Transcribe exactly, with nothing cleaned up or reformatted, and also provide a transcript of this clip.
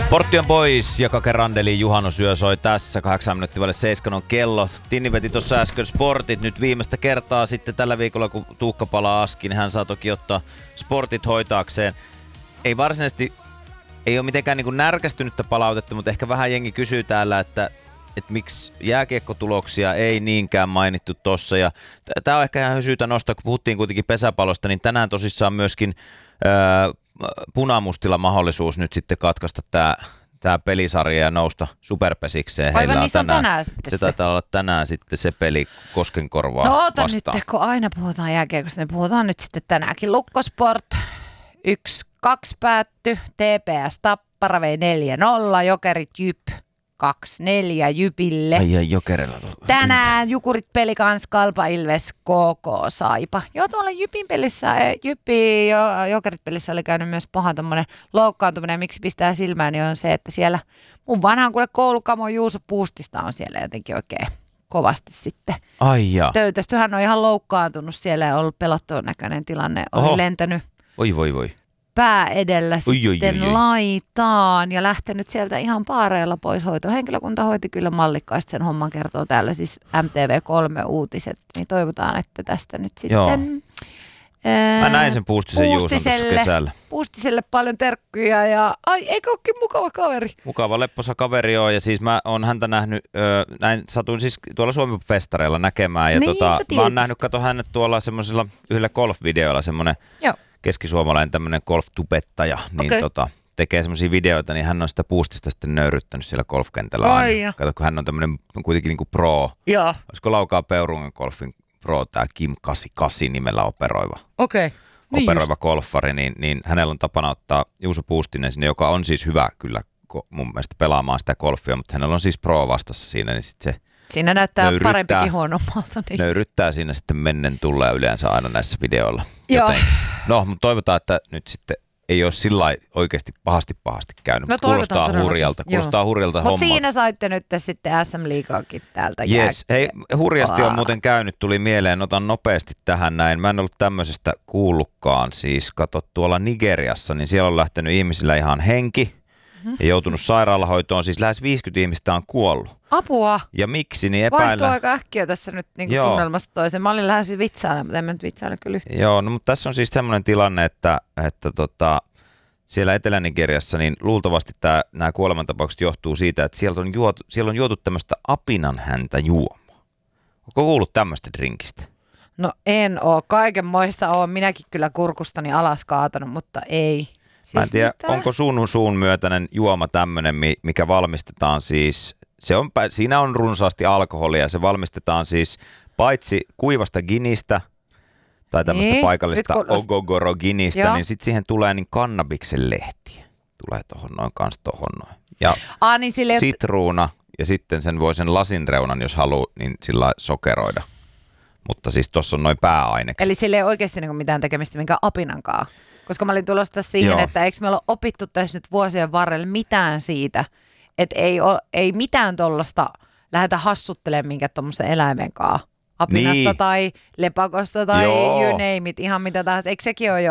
Portti on pois ja Kake Randelin juhannusyö soi tässä. Kahdeksan minuuttia vaille seiskan on kello. Tinni veti tuossa äsken sportit nyt viimeistä kertaa sitten tällä viikolla, kun Tuukka palaa askiin. Hän saa toki ottaa sportit hoitaakseen. Ei varsinaisesti, ei ole mitenkään niin kuin närkästynyttä palautetta, mutta ehkä vähän jengi kysyy täällä, että että miksi jääkiekkotuloksia ei niinkään mainittu tossa. Ja tämä on ehkä ihan syytä nostaa, kun puhuttiin kuitenkin pesäpallosta, niin tänään tosissaan myöskin ää, punamustilla mahdollisuus nyt sitten katkaista tämä tää pelisarja ja nousta superpesikseen. Aivan, heillä on tänään, on tänään sitten se. Se taitaa olla tänään sitten se peli Koskenkorvaa no, ota vastaan. Nyt, kun aina puhutaan jääkiekosta, niin puhutaan nyt sitten tänäänkin. Lukkosport yksi kaksi päätty, T P S Tappara vei neljä nolla, Jokerit Jyp kaksi neljä Jypille. Ai ai, Jokerilla. Tänään Jukurit peli kans Kalpa Ilves K K Saipa. Joo, tuolla Jypin pelissä, Jyppi jo, Jokerit pelissä oli käynyt myös paha tommonen loukkaantuminen. Ja miksi pistää silmään, niin on se, että siellä mun vanhan kuule koulukamo Juuso Puustista on siellä jotenkin oikein kovasti sitten. Ai jaa. Töytästy. Hän on ihan loukkaantunut siellä ja ollut pelottuun näköinen tilanne. Oli Oho. lentänyt. Oi voi voi. Pää edellä oi, sitten oi, oi, oi. laitaan ja lähtenyt sieltä ihan paareilla pois. Hoitohenkilökunta hoiti kyllä mallikkaasti sen homman, kertoo täällä siis M T V kolme uutiset. Niin toivotaan, että tästä nyt sitten... Joo. Mä näin sen Puustisen Juuson tuossa kesällä. Puustiselle paljon terkkuja ja ai eikö olekin mukava kaveri? Mukava lepposa kaveri on ja siis mä oon häntä nähnyt, ö, näin satuin siis tuolla Suomi-festareilla näkemään ja niin, tota, mä oon nähnyt, kato hänet tuolla semmoisella yhdellä golf-videolla, semmoinen keskisuomalainen tämmöinen golf-tubettaja, niin okay. tota, tekee semmoisia videoita, niin hän on sitä Puustista sitten nöyryttänyt siellä golfkentällä aina. Kato, kun hän on tämmöinen kuitenkin niinku pro. Joo. Olisiko Laukaa Peurungen golfin pro, tämä Kim kahdeksankymmentäkahdeksan nimellä operoiva. Okei. Okay. Niin operoiva just. golfari, niin, niin hänellä on tapana ottaa Juuso Puustinen sinne, joka on siis hyvä kyllä mun mielestä pelaamaan sitä golfia, mutta hänellä on siis pro vastassa siinä, niin sitten se siinä näyttää parempikin huonommalta. Niin. Nöyryttää siinä sitten mennen tulleen yleensä aina näissä videoilla. Jotenkin. No, mutta toivotaan, että nyt sitten ei ole sillä oikeasti pahasti pahasti käynyt. No, kuulostaa hurjalta, kuulostaa hurjalta hommalta. Mutta siinä saitte nyt sitten S M-liigaakin täältä Yes. Hei, hurjasti on muuten käynyt, tuli mieleen, otan nopeasti tähän näin. Mä en ollut tämmöisestä kuullutkaan, siis kato tuolla Nigeriassa, niin siellä on lähtenyt ihmisillä ihan henki. Ja joutunut sairaalahoitoon, siis lähes viisikymmentä ihmistä on kuollut. Apua! Ja miksi, niin epäillä... Vaihtuu aika äkkiä tässä nyt niin tunnelmasta toiseen. Mä olin lähes vitsailla, mutta en mä nyt vitsailla kyllä yhtään. Joo, no mutta tässä on siis semmoinen tilanne, että, että tota, siellä Etelä-Nigeriassa niin luultavasti tää, nämä kuolemantapaukset johtuu siitä, että siellä on juotu, siellä on juotu tämmöistä apinanhäntä juomaa. Onko kuullut tämmöistä drinkistä? No en oo. Kaikenmoista oon minäkin kyllä kurkustani alas kaatanut, mutta ei. Siis mä en tiedä, mitä? onko sun suun myötäinen juoma tämmöinen, mikä valmistetaan siis, se on, siinä on runsaasti alkoholia, se valmistetaan siis paitsi kuivasta ginistä tai tämmöistä niin, paikallista ogogoro-ginistä, joo. Niin sitten siihen tulee niin kannabiksen lehtiä. Tulee tohon noin, kans tohon noin. Ja Aa, niin sille... sitruuna ja sitten sen voi sen lasinreunan, jos haluaa, niin sillä sokeroida. Mutta siis tuossa on noin pääainekset. Eli sillä ei oikeasti niinku mitään tekemistä minkään apinankaan. Koska mä olin tulossa siihen, joo. Että eikö me olla opittu tässä nyt vuosien varrella mitään siitä, että ei, ole, ei mitään tollasta lähdetä hassuttelemaan minkä tuommoisen eläimen kanssa. Apinasta niin. Tai lepakosta tai joo. You name it, ihan mitä tahansa. Eikö sekin ole jo